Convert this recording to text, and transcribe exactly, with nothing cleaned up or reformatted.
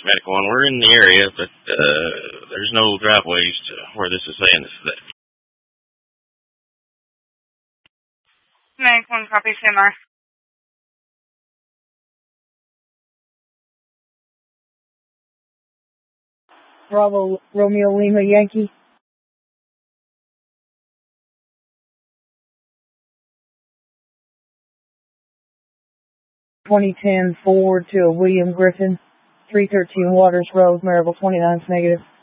Medical One. We're in the area, but uh, there's no driveways to where this is saying this is at. Medical One, copy, C M R. Bravo, Romeo Lima, Yankee. twenty ten forward to William Griffin, three thirteen Waters Road, Maryville, twenty-nine's negative.